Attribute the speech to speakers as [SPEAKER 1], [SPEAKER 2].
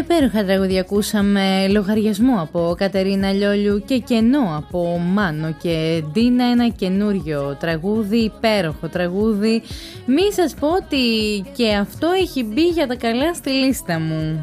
[SPEAKER 1] Υπέροχα τραγούδια ακούσαμε. Λογαριασμό από Κατερίνα Λιόλιου και Κενό από Μάνο και Ντίνα. Ένα καινούριο τραγούδι, υπέροχο τραγούδι. Μη σας πω ότι και αυτό έχει μπει για τα καλά στη λίστα μου.